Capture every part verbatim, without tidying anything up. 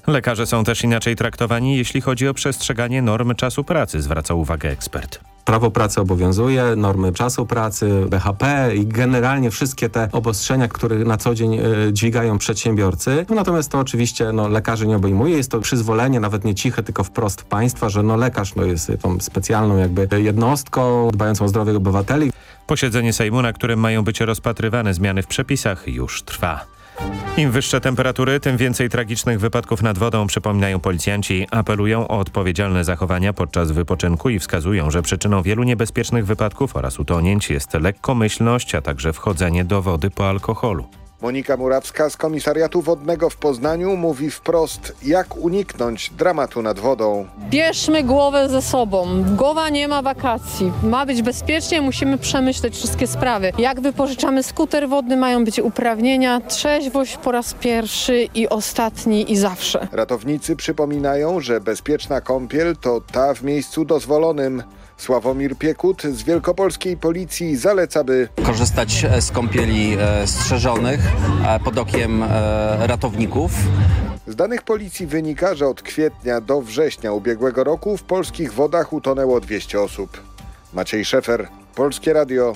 Lekarze są też inaczej traktowani, jeśli chodzi o przestrzeganie norm czasu pracy, zwraca uwagę ekspert. Prawo pracy obowiązuje, normy czasu pracy, B H P i generalnie wszystkie te obostrzenia, które na co dzień y, dźwigają przedsiębiorcy. No, natomiast to oczywiście no, lekarzy nie obejmuje. Jest to przyzwolenie, nawet nie ciche, tylko wprost państwa, że no, lekarz no, jest tą specjalną jakby jednostką dbającą o zdrowie obywateli. Posiedzenie Sejmu, na którym mają być rozpatrywane zmiany w przepisach, już trwa. Im wyższe temperatury, tym więcej tragicznych wypadków nad wodą, przypominają policjanci. Apelują o odpowiedzialne zachowania podczas wypoczynku i wskazują, że przyczyną wielu niebezpiecznych wypadków oraz utonięć jest lekkomyślność, a także wchodzenie do wody po alkoholu. Monika Murawska z Komisariatu Wodnego w Poznaniu mówi wprost, jak uniknąć dramatu nad wodą. Bierzmy głowę ze sobą. Głowa nie ma wakacji. Ma być bezpiecznie, musimy przemyśleć wszystkie sprawy. Jak wypożyczamy skuter wodny, mają być uprawnienia, trzeźwość po raz pierwszy i ostatni i zawsze. Ratownicy przypominają, że bezpieczna kąpiel to ta w miejscu dozwolonym. Sławomir Piekut z Wielkopolskiej Policji zaleca, by korzystać z kąpieli strzeżonych pod okiem ratowników. Z danych policji wynika, że od kwietnia do września ubiegłego roku w polskich wodach utonęło dwieście osób. Maciej Szefer, Polskie Radio.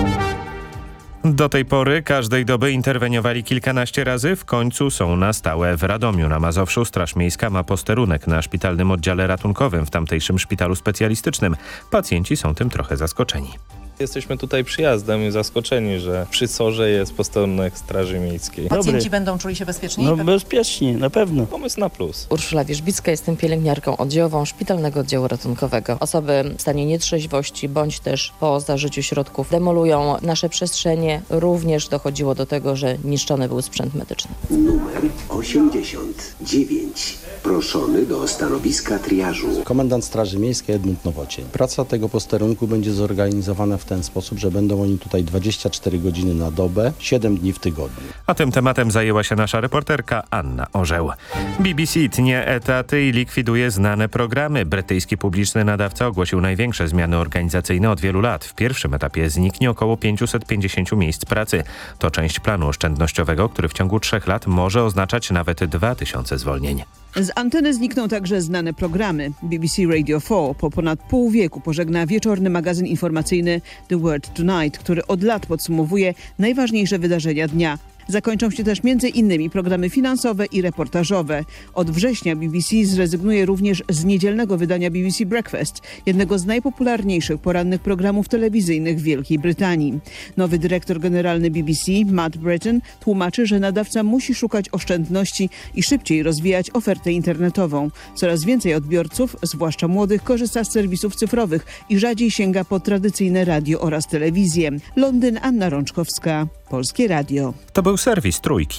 Do tej pory każdej doby interweniowali kilkanaście razy, w końcu są na stałe w Radomiu na Mazowszu. Straż Miejska ma posterunek na szpitalnym oddziale ratunkowym w tamtejszym szpitalu specjalistycznym. Pacjenci są tym trochę zaskoczeni. Jesteśmy tutaj przyjazdem i zaskoczeni, że przy sorze jest posterunek Straży Miejskiej. Pacjenci Dobry. będą czuli się bezpiecznie? No bezpiecznie, na pewno. Pomysł na plus. Urszula Wierzbicka, jestem pielęgniarką oddziałową Szpitalnego Oddziału Ratunkowego. Osoby w stanie nietrzeźwości bądź też po zażyciu środków demolują nasze przestrzenie. Również dochodziło do tego, że niszczony był sprzęt medyczny. Numer osiemdziesiąt dziewięć. Proszony do stanowiska triażu. Komendant Straży Miejskiej Edmund Nowocień. Praca tego posterunku będzie zorganizowana w ten sposób, że będą oni tutaj dwadzieścia cztery godziny na dobę, siedem dni w tygodniu. A tym tematem zajęła się nasza reporterka Anna Orzeł. B B C tnie etaty i likwiduje znane programy. Brytyjski publiczny nadawca ogłosił największe zmiany organizacyjne od wielu lat. W pierwszym etapie zniknie około pięćset pięćdziesiąt miejsc pracy. To część planu oszczędnościowego, który w ciągu trzech lat może oznaczać nawet dwa tysiące zwolnień. Z anteny znikną także znane programy. B B C Radio cztery po ponad pół wieku pożegna wieczorny magazyn informacyjny The World Tonight, który od lat podsumowuje najważniejsze wydarzenia dnia. Zakończą się też między innymi programy finansowe i reportażowe. Od września B B C zrezygnuje również z niedzielnego wydania B B C Breakfast, jednego z najpopularniejszych porannych programów telewizyjnych w Wielkiej Brytanii. Nowy dyrektor generalny B B C, Matt Bretton, tłumaczy, że nadawca musi szukać oszczędności i szybciej rozwijać ofertę internetową. Coraz więcej odbiorców, zwłaszcza młodych, korzysta z serwisów cyfrowych i rzadziej sięga po tradycyjne radio oraz telewizję. Londyn, Anna Rączkowska, Polskie Radio. To był serwis Trójki.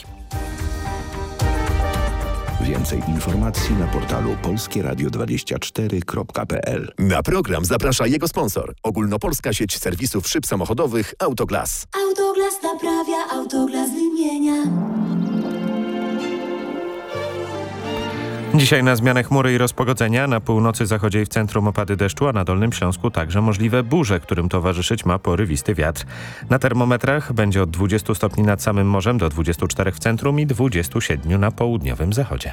Więcej informacji na portalu polskie radio dwadzieścia cztery kropka p l. Na program zaprasza jego sponsor. Ogólnopolska sieć serwisów szyb samochodowych Autoglas. Autoglas naprawia, Autoglas wymienia. Dzisiaj na zmianę chmury i rozpogodzenia. Na północy, zachodzie i w centrum opady deszczu, a na Dolnym Śląsku także możliwe burze, którym towarzyszyć ma porywisty wiatr. Na termometrach będzie od dwudziestu stopni nad samym morzem do dwudziestu czterech w centrum i dwudziestu siedmiu na południowym zachodzie.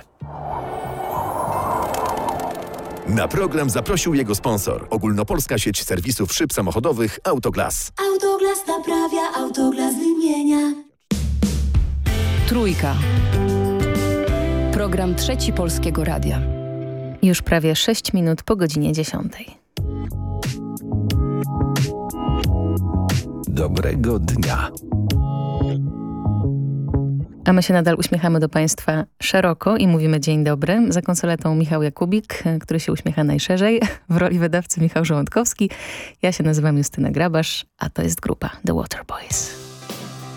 Na program zaprosił jego sponsor. Ogólnopolska sieć serwisów szyb samochodowych Autoglas. Autoglas naprawia, Autoglas wymienia. Trójka. Program Trzeci Polskiego Radia. Już prawie sześć minut po godzinie dziesiątej. Dobrego dnia. A my się nadal uśmiechamy do Państwa szeroko i mówimy dzień dobry. Za konsoletą Michał Jakubik, który się uśmiecha najszerzej. W roli wydawcy Michał Żołądkowski. Ja się nazywam Justyna Grabasz, a to jest grupa The Waterboys.